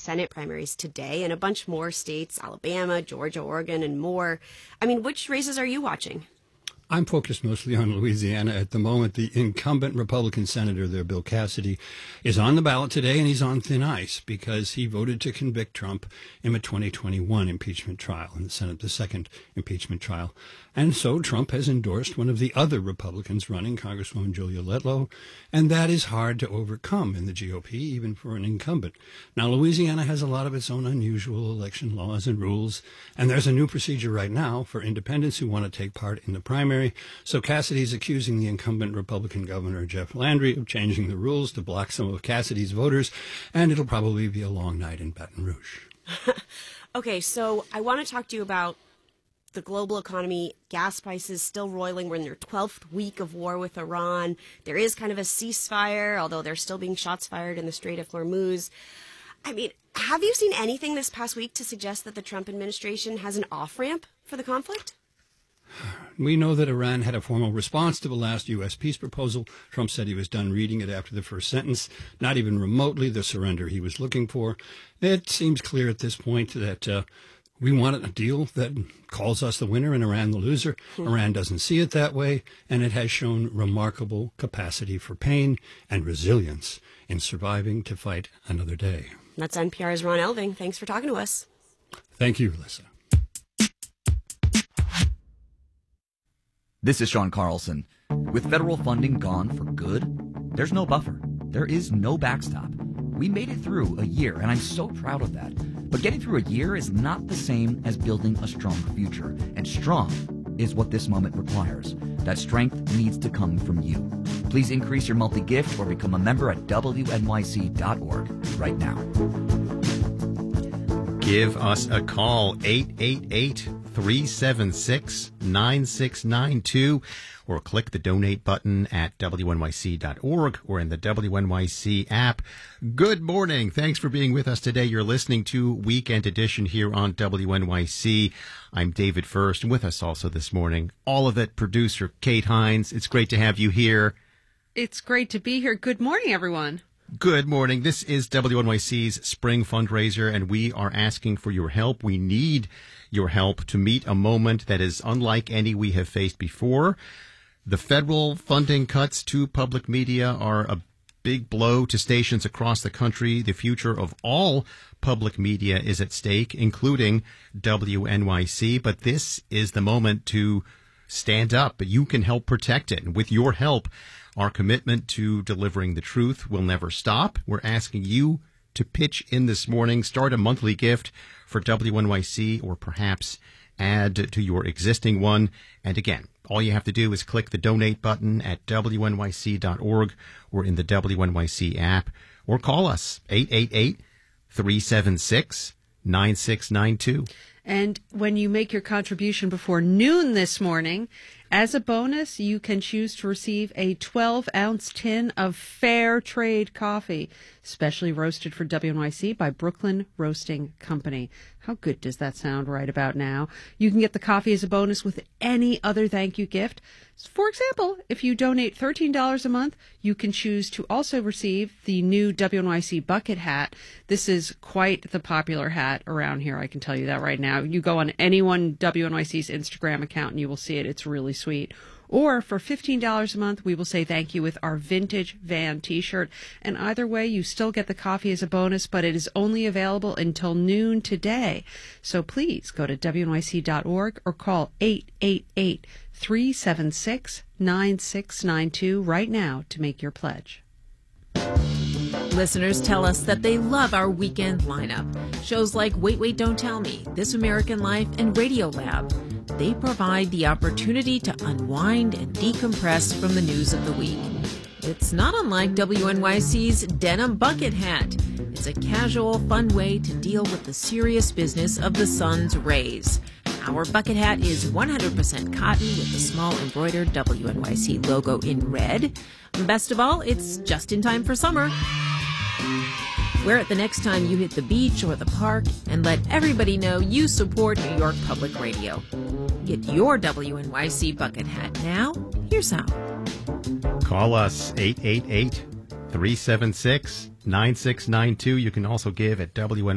Senate primaries today and a bunch more states, Alabama, Georgia, Oregon, and more. I mean, which races are you watching? I'm focused mostly on Louisiana at the moment. The incumbent Republican senator there, Bill Cassidy, is on the ballot today, and he's on thin ice because he voted to convict Trump in the 2021 impeachment trial in the Senate, the second impeachment trial. And so Trump has endorsed one of the other Republicans running, Congresswoman Julia Letlow, and that is hard to overcome in the GOP, even for an incumbent. Now, Louisiana has a lot of its own unusual election laws and rules, and there's a new procedure right now for independents who want to take part in the primary. So Cassidy's accusing the incumbent Republican governor, Jeff Landry, of changing the rules to block some of Cassidy's voters, and it'll probably be a long night in Baton Rouge. Okay, so I want to talk to you about the global economy. Gas prices still roiling. We're in their 12th week of war with Iran. There is kind of a ceasefire, although there's still being shots fired in the Strait of Hormuz. I mean, have you seen anything this past week to suggest that the Trump administration has an off-ramp for the conflict? We know that Iran had a formal response to the last U.S. peace proposal. Trump said he was done reading it after the first sentence, not even remotely the surrender he was looking for. It seems clear at this point that we want a deal that calls us the winner and Iran the loser. Iran doesn't see it that way, and it has shown remarkable capacity for pain and resilience in surviving to fight another day. That's NPR's Ron Elving. Thanks for talking to us. Thank you, Alyssa. This is Sean Carlson. With federal funding gone for good, there's no buffer. There is no backstop. We made it through a year, and I'm so proud of that. But getting through a year is not the same as building a strong future. And strong is what this moment requires. That strength needs to come from you. Please increase your monthly gift or become a member at WNYC.org right now. Give us a call, 888-376-9692, or click the donate button at WNYC.org or in the WNYC app. Good morning. Thanks for being with us today. You're listening to Weekend Edition here on WNYC. I'm David First, and with us also this morning, all of it, producer Kate Hines. It's great to have you here. It's great to be here. Good morning, everyone. Good morning. This is WNYC's spring fundraiser, and we are asking for your help. We need your help to meet a moment that is unlike any we have faced before. The federal funding cuts to public media are a big blow to stations across the country. The future of all public media is at stake, including WNYC. But this is the moment to stand up. You can help protect it. And with your help, our commitment to delivering the truth will never stop. We're asking you to pitch in this morning. Start a monthly gift for WNYC, or perhaps add to your existing one. And again, all you have to do is click the donate button at WNYC.org or in the WNYC app, or call us 888-376-9692. And when you make your contribution before noon this morning, as a bonus, you can choose to receive a 12-ounce tin of Fair Trade coffee, specially roasted for WNYC by Brooklyn Roasting Company. How good does that sound right about now? You can get the coffee as a bonus with any other thank you gift. For example, if you donate $13 a month, you can choose to also receive the new WNYC bucket hat. This is quite the popular hat around here, I can tell you that right now. You go on anyone WNYC's Instagram account and you will see it. It's really sweet. Or for $15 a month, we will say thank you with our Vintage Van t-shirt. And either way, you still get the coffee as a bonus, but it is only available until noon today. So please go to WNYC.org or call 888-376-9692 right now to make your pledge. Listeners tell us that they love our weekend lineup. Shows like Wait, Wait, Don't Tell Me, This American Life, and Radio Lab. They provide the opportunity to unwind and decompress from the news of the week. It's not unlike WNYC's Denim Bucket Hat. It's a casual, fun way to deal with the serious business of the sun's rays. Our bucket hat is 100% cotton with a small embroidered WNYC logo in red. Best of all, it's just in time for summer. Wear it the next time you hit the beach or the park and let everybody know you support New York Public Radio. Get your WNYC bucket hat now. Here's how. Call us 888-376-9692. You can also give at WNYC.